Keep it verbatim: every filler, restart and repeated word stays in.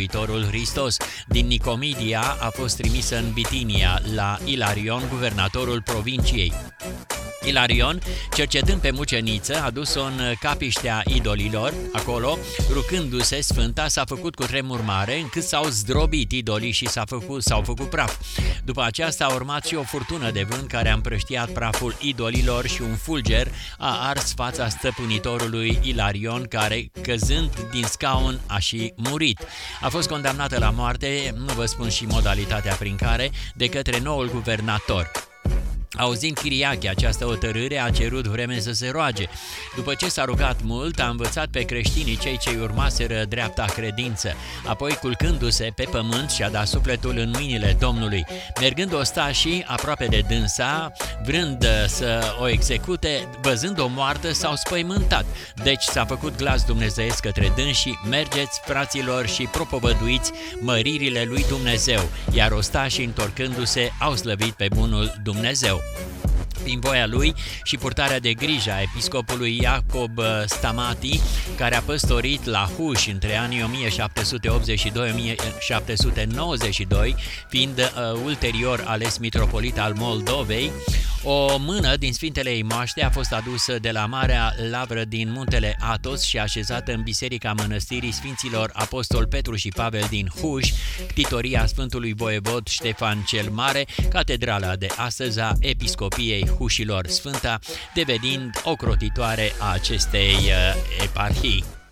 Mântuitorul Hristos. Din Nicomedia a fost trimisă în Bitinia, la Ilarion, guvernatorul provinciei. Ilarion, cercetând pe muceniță, a dus-o în capiștea idolilor. Acolo, rucându-se Sfânta, s-a făcut cu tremur mare, încât s-au zdrobit idolii și s-au făcut, s-au făcut praf. După aceasta a urmat și o furtună de vânt care a împrăștiat praful idolilor și un fulger a ars fața stăpânitorului Ilarion, care, căzând din scaun, a și murit. A fost condamnată la moarte, nu vă spun și modalitatea prin care, de către noul guvernator. Auzind Chiriache această hotărâre, a cerut vreme să se roage. După ce s-a rugat mult, a învățat pe creștinii, cei ce urmaseră dreapta credință. Apoi, culcându-se pe pământ, și-a dat sufletul în mâinile Domnului. Mergând ostașii aproape de dânsa, vrând să o execute, văzând-o moartă, s-au spăimântat. Deci s-a făcut glas dumnezeiesc către dânsii: mergeți, fraților, și propovăduiți măririle lui Dumnezeu. Iar ostașii, întorcându-se, au slăvit pe bunul Dumnezeu. Prin voia lui și purtarea de grijă a episcopului Iacob Stamati, care a păstorit la Huș între anii o mie șapte sute optzeci și doi - o mie șapte sute nouăzeci și doi, fiind uh, ulterior ales mitropolit al Moldovei, o mână din Sfintele ei moaște a fost adusă de la Marea Lavră din muntele Atos și așezată în biserica mănăstirii Sfinților Apostol Petru și Pavel din Huș, ctitoria Sfântului Voievod Ștefan cel Mare, catedrala de astăzi a Episcopiei Hușilor, Sfânta, devenind ocrotitoare a acestei uh, eparhii.